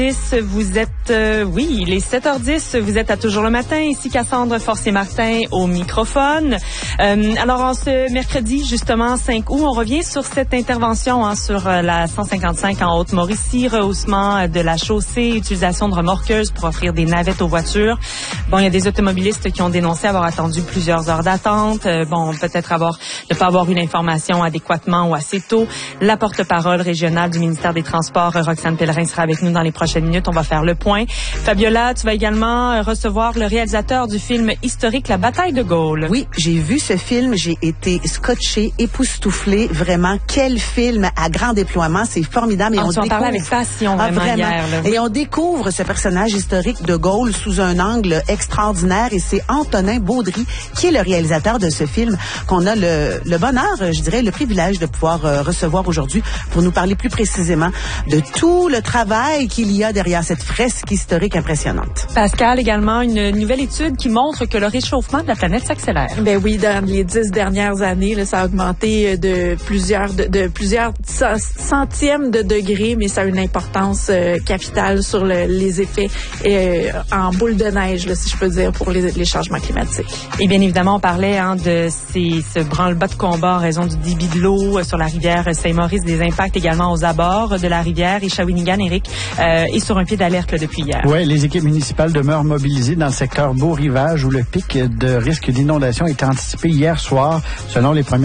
Vous êtes, oui, il est 7h10, vous êtes à Toujours le matin, ici Cassandre Forcier-Martin au microphone. Alors, en ce mercredi, justement, 5 août, on revient sur cette intervention sur la 155 en Haute-Mauricie, rehaussement de la chaussée, utilisation de remorqueuses pour offrir des navettes aux voitures. Bon, il y a des automobilistes qui ont dénoncé avoir attendu plusieurs heures d'attente, peut-être ne pas avoir eu l'information adéquatement ou assez tôt. La porte-parole régionale du ministère des Transports, Roxane Pellerin, sera avec nous dans les prochaines minutes. On va faire le point. Fabiola, tu vas également recevoir le réalisateur du film historique La Bataille de Gaulle. Oui, j'ai vu ce film. J'ai été scotchée, époustouflée. Vraiment, quel film à grand déploiement. C'est formidable. Et on en parlait avec passion vraiment hier. Là. Et on découvre ce personnage historique de Gaulle sous un angle extraordinaire. Et c'est Antonin Baudry qui est le réalisateur de ce film qu'on a le bonheur, je dirais, le privilège de pouvoir recevoir aujourd'hui pour nous parler plus précisément de tout le travail qu'il y a derrière cette fresque historique impressionnante. Pascal, également, une nouvelle étude qui montre que le réchauffement de la planète s'accélère. Ben oui, dans les 10 dernières années, là, ça a augmenté de plusieurs centièmes de degrés, mais ça a une importance capitale sur les effets en boule de neige, là, si je peux dire, pour les changements climatiques. Et bien évidemment, on parlait de ce branle-bas de combat en raison du débit de l'eau sur la rivière Saint-Maurice, des impacts également aux abords de la rivière. Et Shawinigan, Éric, est sur un pied d'alerte depuis hier. Oui, les équipes municipales demeurent mobilisées dans le secteur Beau-Rivage où le pic de risque d'inondation était anticipé hier soir, selon les premières